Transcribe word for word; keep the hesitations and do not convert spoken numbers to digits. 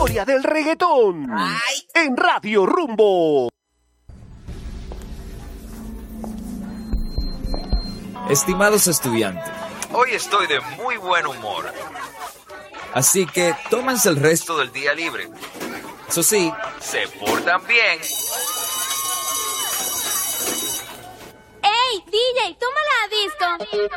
historia del reggaetón. Ay. En Radio Rumbo. Estimados estudiantes, Hoy estoy de muy buen humor. así que tómense el resto Todo el día libre. Eso sí, Se portan bien. ¡Ey, D J, toma la disco!